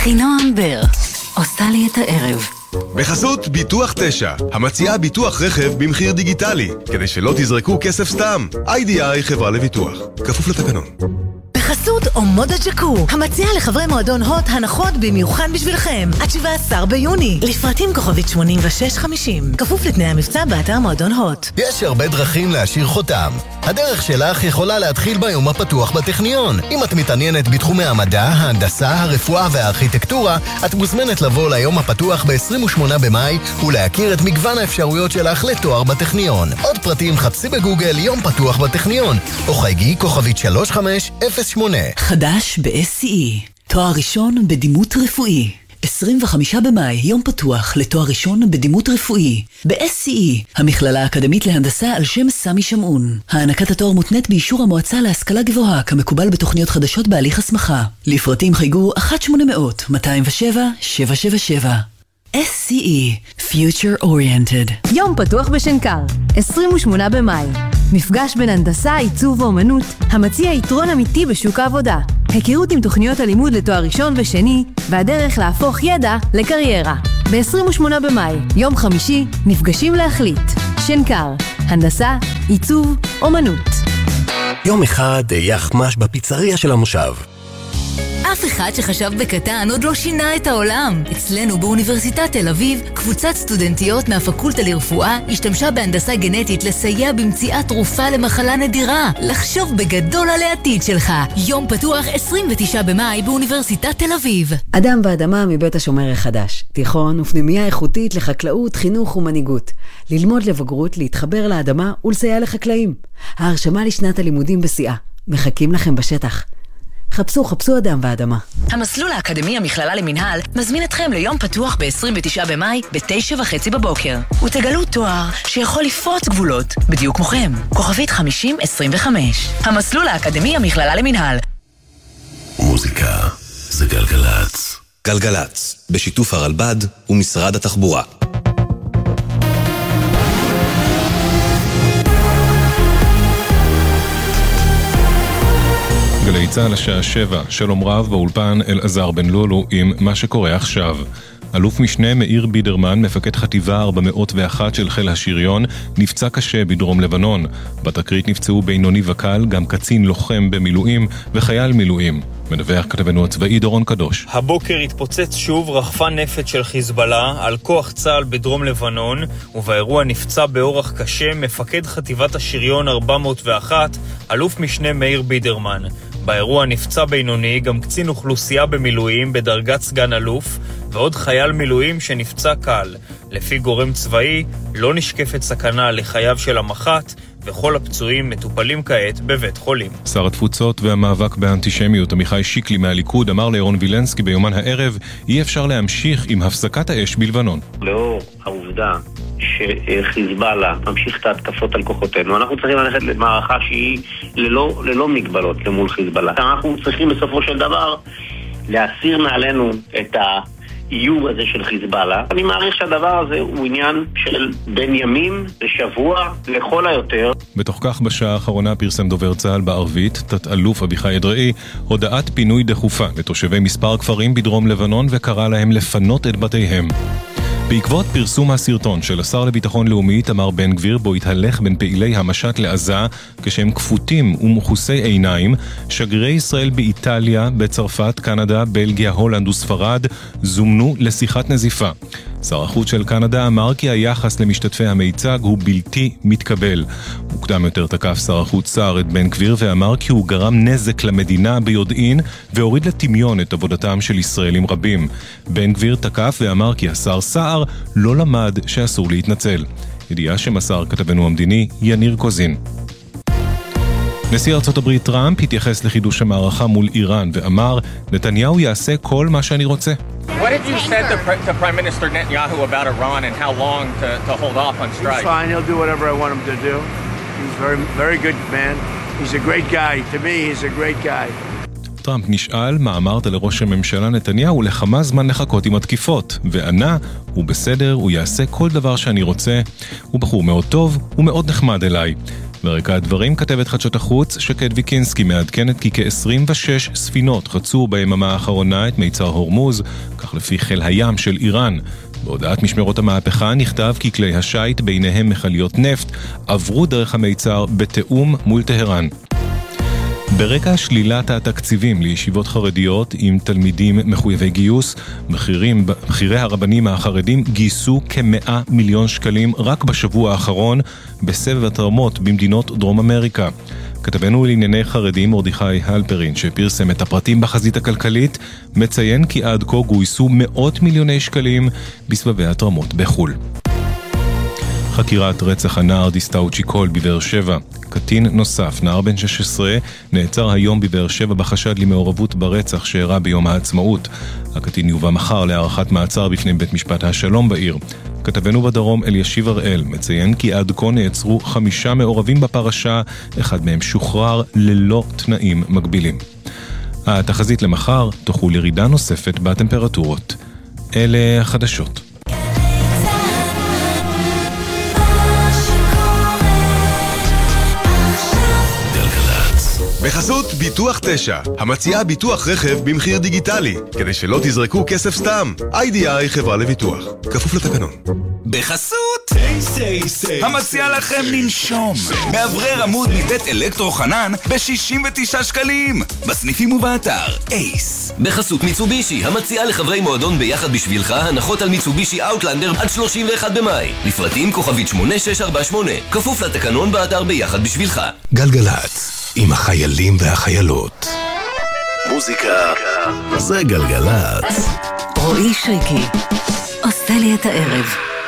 אחינועם בר עושה לי את הערב. בחסות ביטוח 9, המציעה ביטוח רכב במחיר דיגיטלי, כדי שלא תזרקו כסף סתם. IDI חברה לביטוח, כפוף לתקנון. בחסות אומודה ג'קו, המציעה לחברי מועדון הוט הנחות במיוחד בשבילכם, עד 17 ביוני, לפרטים כוכבית 8650, כפוף לתנאי המבצע באתר מועדון הוט. יש הרבה דרכים להשאיר חותם. הדרך שלך יכולה להתחיל ביום הפתוח בטכניון. אם את מתעניינת בתחומי המדע, ההנדסה, הרפואה והארכיטקטורה, את מוזמנת לבוא ליום הפתוח ב-28 במאי ולהכיר את מגוון האפשרויות שלך לתואר בטכניון. עוד פרטים חפשי בגוגל יום פתוח בטכניון, או חייגי כוכבית 3508. חדש ב-SCE, תואר ראשון בדימות רפואי. 25 במאי, יום פתוח לתואר ראשון בדימות רפואי. ב-SCE, המכללה האקדמית להנדסה על שם סמי שמעון. הענקת התואר מותנית באישור המועצה להשכלה גבוהה, כמקובל בתוכניות חדשות בהליך הסמכה. לפרטים חייגו 1-800-207-777. SCE, Future Oriented. יום פתוח בשנקר, 28 במאי. מפגש בין הנדסה, עיצוב ואומנות, המציע יתרון אמיתי בשוק העבודה. היכרות עם תוכניות הלימוד לתואר ראשון ושני, והדרך להפוך ידע לקריירה. ב-28 במאי, יום חמישי, נפגשים להחליט. שנקר, הנדסה, עיצוב, אומנות. יום אחד יחמש בפיצריה של המושב. אף אחד שחשב בקטן עוד לא שינה את העולם. אצלנו באוניברסיטת תל אביב, קבוצת סטודנטיות מהפקולטה לרפואה השתמשה בהנדסה גנטית לסייע במציאת תרופה למחלה נדירה. לחשוב בגדול על העתיד שלך. יום פתוח 29 במאי באוניברסיטת תל אביב. אדם ואדמה מבית השומר החדש. תיכון ופנימיה איכותית לחקלאות, חינוך ומנהיגות. ללמוד לבגרות, להתחבר לאדמה ולסייע לחקלאים. ההרשמה לשנת הלימודים בשיאה. מחכים לכם בשטח. חפשו אדם ואדמה. המסלול האקדמי המכללה למנהל מזמין אתכם ליום פתוח ב-29 במאי ב-9:30 בבוקר. ותגלו תואר שיכול לפרוץ גבולות, בדיוק כמוכם. כוכבית 5025. המסלול האקדמי המכללה למנהל. מוזיקה זה גלגלץ. גלגלץ, בשיתוף הרלב"ד ומשרד התחבורה. גלי צהל השעה 7, שלום רב באולפן אלעזר בן לולו עם מה שקורה עכשיו. אלוף משנה מאיר בידרמן, מפקד חטיבה 401 של חיל השריון, נפצע קשה בדרום לבנון. בתקרית נפצעו בינוני וקל, גם קצין לוחם במילואים וחייל מילואים. מדווח כתבנו הצבאי דורון קדוש. הבוקר התפוצץ שוב רחפן נפץ של חיזבאללה על כוח צה"ל בדרום לבנון, ובאירוע נפצע באורח קשה מפקד חטיבת השריון 401, אלוף משנה מאיר בידרמן. באירוע נפצע בינוני גם קצין אוכלוסייה במילואים בדרגת סגן אלוף, ועוד חייל מילואים שנפצע קל. לפי גורם צבאי, לא נשקפת סכנה לחייו של המח"ט, וכל הפצועים מטופלים כעת בבית חולים. שר התפוצות והמאבק באנטישמיות עמיחי שיקלי מהליכוד אמר לירון וילנסקי ביומן הערב, אי אפשר להמשיך עם הפסקת האש בלבנון. לאור העובדה שחיזבאללה ממשיך את ההתקפות על כוחותינו, אנחנו צריכים ללכת למערכה שהיא ללא מגבלות למול חיזבאללה. אנחנו צריכים בסופו של דבר להסיר מעלינו את האיום הזה של חיזבאללה. אני מעריך שהדבר הזה הוא עניין של בין ימים לשבוע לכל היותר. בתוך כך בשעה האחרונה פרסם דובר צה"ל בערבית, תת-אלוף אביחי אדרעי, הודעת פינוי דחופה לתושבי מספר כפרים בדרום לבנון וקרא להם לפנות את בתיהם. בעקבות פרסום הסרטון של השר לביטחון לאומי תמר בן גביר בו התהלך בין פעילי המשט לעזה כשהם כפותים ומחוסי עיניים, שגרירי ישראל באיטליה, בצרפת, קנדה, בלגיה, הולנד וספרד זומנו לשיחת נזיפה. שר החוץ של קנדה אמר כי היחס למשתתפי המיצג הוא בלתי מתקבל. מוקדם יותר תקף שר החוץ סער את בן גביר ואמר כי הוא גרם נזק למדינה ביודעין והוריד לתמיון את עבודתם של ישראלים רבים. בן גביר תקף ואמר כי השר סער לא למד שאסור להתנצל. ידיעה שמסר כתבנו המדיני יניר קוזין. נשיא ארצות הברית טראמפ התייחס לחידוש המערכה מול איראן ואמר, נתניהו יעשה כל מה שאני רוצה. What have you said to Prime Minister Netanyahu about Iran and how long to hold off on strike? He's fine. He'll do whatever I want him to do. He's very good man. He's a great guy. To me, he's a great guy. טראמפ נשאל מה אמרת לראש הממשלה נתניהו לכמה זמן לחכות עם התקיפות, וענה, הוא בסדר, הוא יעשה כל דבר שאני רוצה, הוא בחור מאוד טוב, הוא מאוד נחמד אליי. ברקע הדברים כתבת חדשות החוץ שקד ויקינסקי מעדכנת כי כ-26 ספינות חצו ביממה האחרונה את מיצר הורמוז, כך לפי חיל הים של איראן. בהודעת משמרות המהפכה נכתב כי כלי השייט, ביניהם מכליות נפט, עברו דרך המיצר בתאום מול טהרן. ברקע שלילת התקציבים לישיבות חרדיות עם תלמידים מחויבי גיוס, מחירי הרבנים החרדים גייסו כ100 מיליון שקלים רק בשבוע האחרון בסבב התרמות במדינות דרום אמריקה. כתבנו לענייני חרדים מרדכי הלפרין, שפרסם את הפרטים בחזית הכלכלית, מציין כי עד כה גויסו מאות מיליוני שקלים בסבבי התרמות בחול. חקירת רצח הנער דיסטאו צ'יקול בבאר שבע. קטין נוסף, נער בן 16, נעצר היום בבאר שבע בחשד למעורבות ברצח שאירע ביום העצמאות. הקטין יובא מחר להארכת מעצר בפני בית משפט השלום בעיר. כתבנו בדרום אלישיב הראל מציין כי עד כה נעצרו 5 מעורבים בפרשה, אחד מהם שוחרר ללא תנאים מגבילים. התחזית למחר תחול ירידה נוספת בטמפרטורות. אלה החדשות. בחסות ביטוח 9, המציעה ביטוח רכב במחיר דיגיטלי, כדי שלא תזרקו כסף סתם. איי-די-איי חברה לביטוח, כפוף לתקנון. בחסות המציע לכם לנשום מאוורר עמוד מבית אלקטרו חנן ב-69 שקלים בסניפים ובאתר אייס. בחסות מיצובישי, המציעה לחברי מועדון ביחד בשבילך הנחות על מיצובישי אאוטלנדר עד 31 במאי. לפרטים כוכבית 8648, כפוף לתקנון באתר ביחד בשבילך. גלגלת, עם החיילים והחיילות. מוזיקה זה גלגלת. רועי שריקי עושה לי את הערב.